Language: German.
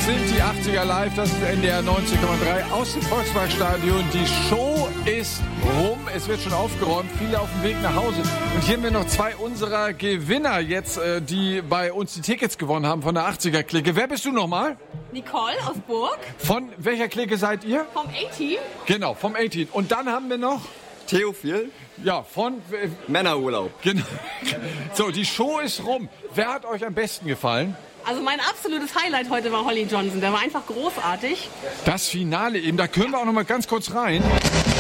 Das sind die 80er Live, das ist NDR 90,3 aus dem Volksparkstadion. Die Show ist rum, es wird schon aufgeräumt, viele auf dem Weg nach Hause. Und hier haben wir noch zwei unserer Gewinner jetzt, die bei uns die Tickets gewonnen haben von der 80er-Clique. Wer bist du nochmal? Nicole aus Burg. Von welcher Clique seid ihr? Vom A-Team. Genau, vom A-Team. Und dann haben wir noch... Theophil. Ja, von... Männerurlaub. Genau. So, die Show ist rum. Wer hat euch am besten gefallen? Also mein absolutes Highlight heute war Holly Johnson. Der war einfach großartig. Das Finale eben, da können wir auch noch mal ganz kurz rein.